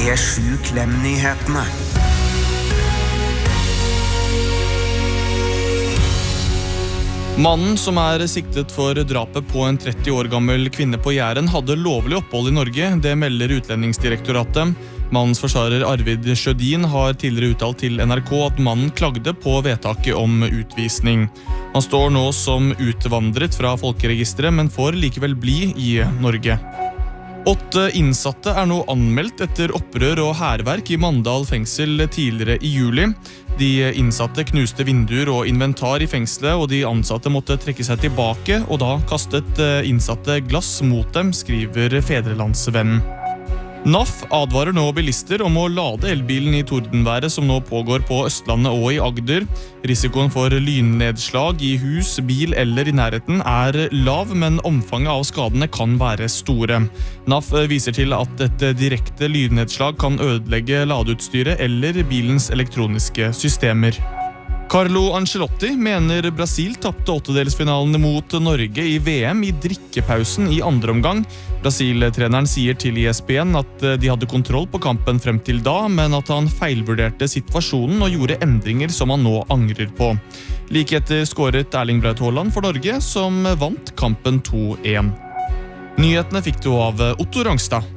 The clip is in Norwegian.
P7 Klem-nyhetene. Mannen som siktet for drapet på en 30 år gammel kvinne på Jæren hadde lovlig opphold i Norge, det melder Utlendingsdirektoratet. Mannens forsvarer Arvid Sjødin har tidligere uttalt til NRK at mannen klagde på vedtaket om utvisning. Han står nå som utvandret fra folkeregisteret, men får likevel bli i Norge. 8 innsatte nå anmeldt etter opprør og hærverk i Mandal fengsel tidligere i juli. De innsatte knuste vinduer og inventar i fengselet, og de ansatte måtte trekke seg tilbake, og da kastet innsatte glass mot dem, skriver Fedrelandsvennen. NAF advarer nå bilister om å lade elbilen i tordenværet som nå pågår på Østlandet og i Agder. Risikoen for lynnedslag i hus, bil eller i nærheten lav, men omfanget av skadene kan være store. NAF viser til at et direkte lynnedslag kan ødelegge ladeutstyret eller bilens elektroniske systemer. Carlo Ancelotti mener Brasil tappte åttedelsfinalene mot Norge i VM i drikkepausen i andre omgang. Brasil-treneren sier til ESPN at de hadde kontroll på kampen frem til da, men at han feilvurderte situasjonen og gjorde endringer som han nå angrer på. Like etter skåret Erling Braut Haaland for Norge, som vant kampen 2-1. Nyhetene fikk du av Otto Rangstad.